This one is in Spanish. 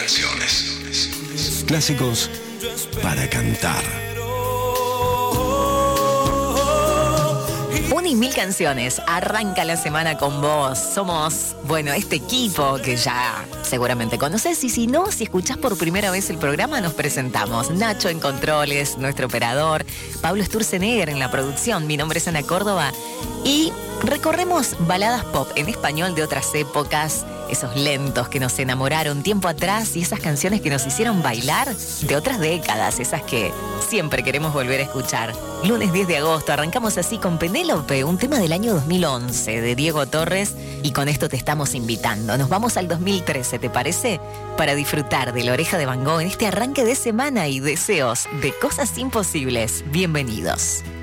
canciones. Clásicos para cantar. 1.000 canciones. Arranca la semana con vos. Somos, este equipo que ya seguramente conoces. Y si no, si escuchás por primera vez el programa, nos presentamos. Nacho en controles, nuestro operador. Pablo Sturzenegger en la producción. Mi nombre es Ana Córdoba. Y recorremos baladas pop en español de otras épocas. Esos lentos que nos enamoraron tiempo atrás y esas canciones que nos hicieron bailar de otras décadas, esas que siempre queremos volver a escuchar. Lunes 10 de agosto arrancamos así con Penélope, un tema del año 2011 de Diego Torres, y con esto te estamos invitando. Nos vamos al 2013, ¿te parece? Para disfrutar de La Oreja de Van Gogh en este arranque de semana y deseos de cosas imposibles. Bienvenidos.